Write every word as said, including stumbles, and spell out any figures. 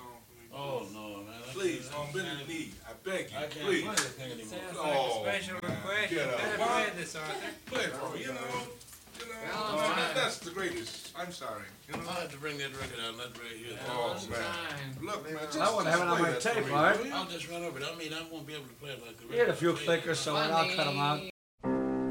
song for me? Oh, no, man. I Please, can't- on bended knee. I beg you, I can't please. play that thing anymore. Sounds Oh, like a special man, request. get You up. better What? play this, Arthur. Play it for me, you know. You know, Well, man, fine. that, that's the greatest. I'm sorry. You know. I'll have to bring that record out, not right here. Oh, Valentine. man. Look, man, just, I wouldn't have it just on play my that for tape, me, all right? will you? I'll just run over it. I mean, I won't be able to play it like the You had a record. few clickers, so I'll cut them out.